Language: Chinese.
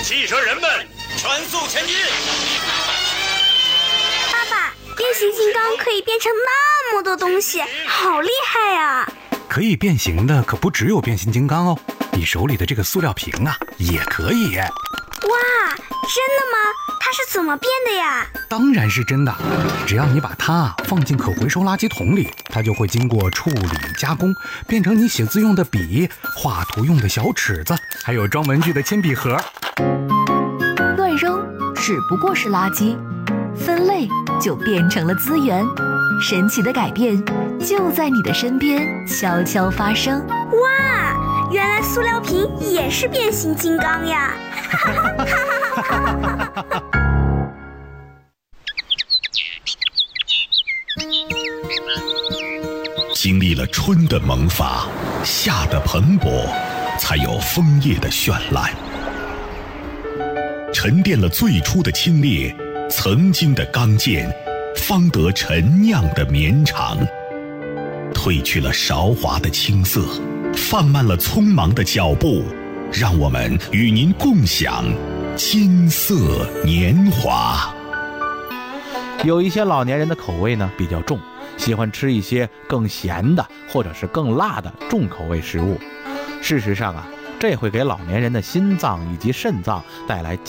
汽车人们全速前进！ 爸爸，变形金刚可以变成那么多东西，好厉害呀！ 可以变形的可不只有变形金刚哦，你手里的这个塑料瓶啊，也可以。 哇，真的吗？它是怎么变的呀？ 当然是真的，只要你把它放进可回收垃圾桶里，它就会经过处理加工，变成你写字用的笔、画图用的小尺子，还有装文具的铅笔盒。 乱扔只不过是垃圾，分类就变成了资源。神奇的改变就在你的身边悄悄发生。 哇，原来塑料瓶也是变形金刚呀！ 经历了春的萌发，夏的蓬勃，才有枫叶的绚烂。沉淀了最初的清冽，曾经的刚健，方得陈酿的绵长。褪去了韶华的青涩，放慢了匆忙的脚步，让我们与您共享金色年华。 有一些老年人的口味呢比较重，喜欢吃一些更咸的或者是更辣的重口味食物。事实上啊，这会给老年人的心脏以及肾脏带来